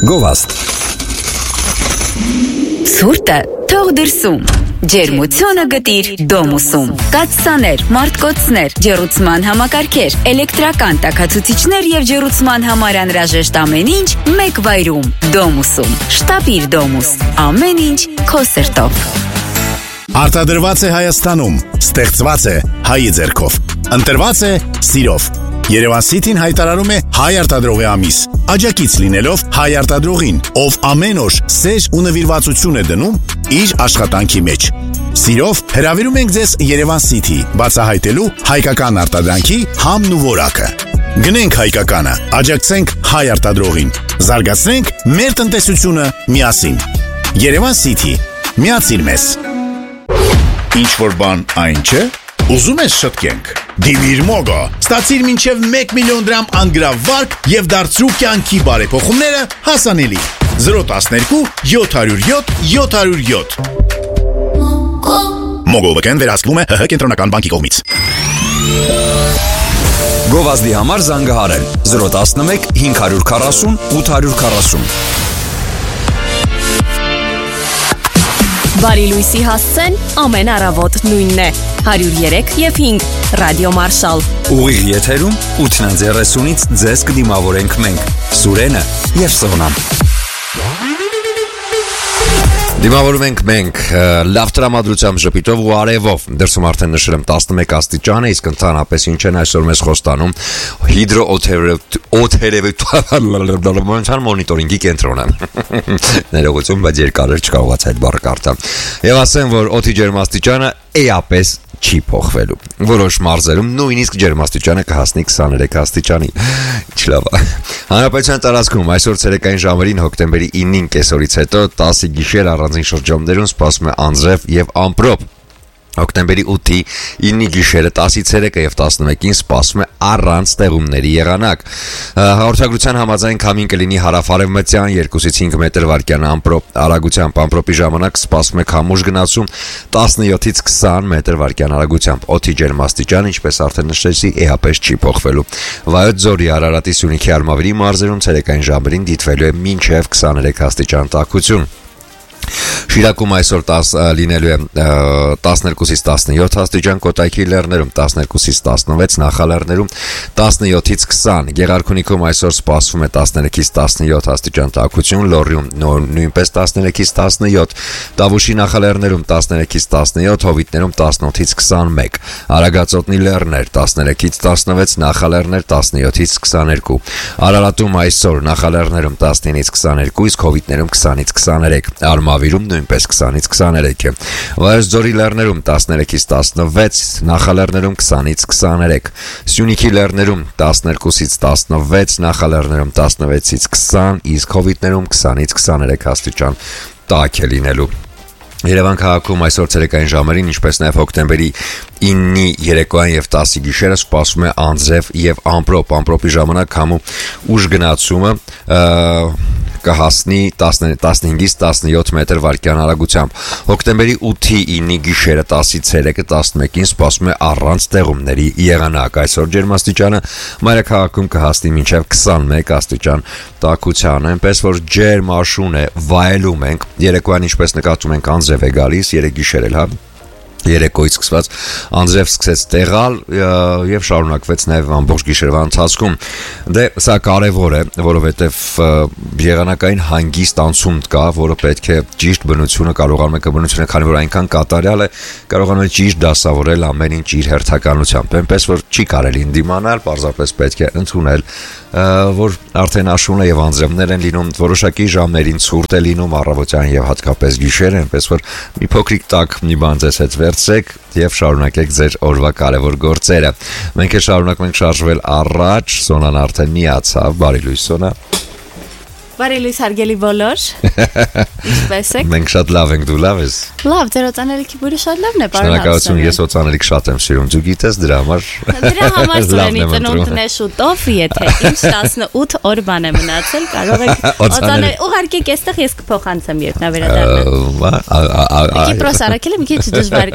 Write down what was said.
Գովաստ Ցուրտը թող դրսում Ջերմությունը գտիր Դոմուսում Կաթսաներ, մարտկոցներ, ջեռուցման համակարգեր, էլեկտրական տաքացուցիչներ եւ ջեռուցման համար անհրաժեշտ ամեն ինչ մեկ վայրում Դոմուսում Շտապիր Դոմուս Ամեն ինչ քո սրտով Արտադրված է Հայաստանում, ստեղծված է հայի ձեռքով, ընտրված է սիրով։ Երևան City-ն հայտարարում է հայ արտադրողի ամիս, աջակից լինելով հայ արտադրողին, ով ամեն օր սեր ու նվիրվածություն է դնում իր աշխատանքի մեջ։ Սիրով հրավիրում ենք ձեզ Երևան City, բացահայտելու հայկական արտադրանքի համն ու որակը։ Գնենք հայկականը, աջակցենք հայ արտադրողին, զարգացնենք մեր տնտեսությունը միասին։ Երևան City, միացիր մեզ։ Ինչ որ բան այն չէ, ուզում ես շտկենք։ Դիմիր Մոգո, ստացիր մինչև 1 միլիոն դրամ անգրավ վարկ եւ դարձրու կյանքի բարեփոխումները հասանելի։ 012 707 707 Մոգո վկեն վերահսկվում է ՀՀ կենտրոնական բանկի կողմից։ Գովազդի համար զանգահարել 011 540 840 Բարի լույսի հասցեն ամեն առավոտ նույնն է 103 եւ 5 ռադիո մարշալ Ուղիղ եթերում 8:30-ից ձեզ կդիմավորենք մենք Սուրենը եւ Սոնան Դիմավորում ենք մենք լավ տրամադրությամբ ժպիտով ու արևով դրսում արդեն նշել եմ 11 աստիճան է իսկ ընդհանրապես ինչ են այսօր մեզ խոստանում հիդրոօթերևութային մոնիտորինգի կենտրոնը ներողություն բայց երկար չկարողացա այդ բառը կարդալ եւ ասեմ որ օդի ջերմաստիճանը էապես չի փոխվելու որոշ մարզերում նույնիսկ ջերմաստիճանը կհասնի 23 աստիճանի ինչ լավ է հանրապետության տարածքում այսօր ցերեկային ժամերին հոկտեմբերի 9-ին կեսօրից հետո 10-ի գիշեր առանձին շրջաններում սպասվում է անձրև եւ ամպրոպ Հոկտեմբերի 8-ի 9-ի գիշերը 10-ի ցերեկը եւ 11-ին սպասվում է առանց տեղումների եղանակ։ Հաղորդագրության համաձայն քամին կլինի հարավ-արևմտյան 2-ից 5 մետր վարկյան ամպրոպ արագությամբ ամպրոպի ժամանակ սպասվում է քամուշ գնացում 17-ից 20 մետր վարկյան արագությամբ։ Օդի ջերմաստիճանը, ինչպես արդեն նշեցի, էապես չի փոխվելու։ Վայոց ձորի Արարատի Սյունիքի Արմավիրի մարզերում ցերեկային ժամերին դիտվելու է մինչև 23 աստիճան տաքություն։ Շիրակում այսօր լինելու է 12-ից 17 աստիճան, Կոտայքի լեռներում 12-ից 16, Նախալեռներում 17-ից 20, Գեղարքունիքում այսօր սպասվում է 13-ից 17 աստիճան տաքություն, Լոռիում նույնպես 13-ից 17, Տավուշի Նախալեռներում 13-ից 17, Հովիտներում 18-ից 21, Արագածոտնի լեռներ 13-ից 16, Նախալեռներ 17-ից 22, Արարատում այսօր Նախալեռներում 19-ից 22, իսկ Հովիտներում 20-ից 23, Արմավիրում նույնպես 20-ից 23 է։ Վայոց ձորի լեռներում 13-ից 16, Նախալեռներում 20-ից 23, Սյունիքի լեռներում 12-ից 16, Նախալեռներում 16-ից 20, իսկ Հովիտներում 20-ից 23 աստիճան տաք է լինելու։ Երևան քաղաքում այսօր ցերեկային ժամերին, ինչպես նաև հոկտեմբերի 9-ի երեկոյան եւ 10-ի գիշերը սպասվում է անձրև եւ ամպրոպ, ամպրոպի ժամանակ համու ուժ գնացումը կհասնի 15-ից 17 մետր վարկյան արագությամբ։ Հոկտեմբերի 8-ի 9-ի գիշերը 10-ի ցերեկը 11-ին սպասվում է առանց տեղումների եղանակ։ Այսօր ջերմաստիճանը մայրաքաղաքում կհասնի մինչև 21 աստիճան տաքության, այնպես որ ջերմ աշուն է, վայելում ենք։ Երեկոյան ինչպես նկատում ենք անձրև է գալիս, երեք գիշեր էլ հա Երեկոյից սկսված անձրև սկսեց տեղալ եւ շարունակվեց նաեւ ամբողջ գիշերվա ընթացքում։ Դե սա կարեւոր է, որովհետեւ եղանակային հանգիստ անցում կա, որը պետք է ճիշտ բնությունը կարողանում է բնությունը, քանի որ այնքան կատարյալ է, կարողանում է ճիշտ դասավորել ամեն ինչ իր հերթականությամբ։ Այնպես որ չի կարելի դիմանալ, պարզապես պետք է ընդունել, որ արդեն աշուն է եւ անձրևներ են լինում որոշակի ժամերին ցուրտ է լինում առավոտյան եւ հատկապես գիշերը, այնպես որ մի փոքրիկ տակ մի բան ձեզ հետ վերցրեք եւ շարունակեք ձեր օրվա կարևոր գործերը։ Մենք շարունակում ենք շարժվել առաջ, Սոնան արդեն միացավ, բարի լույս Սոնա։ Բարի լույս հարգելի բոլոր։ Ինչպե՞ս եք։ Մենք շատ լավ ենք, դու լավ ես։ Լավ, ձեր օծանելիքի բուրը շատ լավն է, պարոն։ Շնորհակալություն, ես օծանելիք շատ եմ սիրում, դու գիտես դրա համար։ Դրա համար Սուրենի ծնունդն է շուտով, եթե ինչ 18 օր բան է մնացել, կարող եք օծանել։ Ուղարկեք այստեղ ես կփոխանցեմ, երբ նա վերադառնա։ Կիպրոս արաքելը մի քիչ դժվար